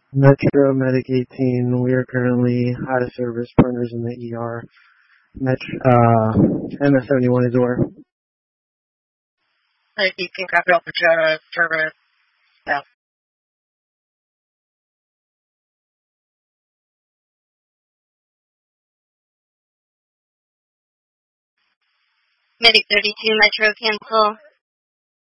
Metro Medic 18. We are currently out of service. Partners in the ER. MS71 is over. Hey, you can copy out the service. Yeah. Medic 32, Metro cancel.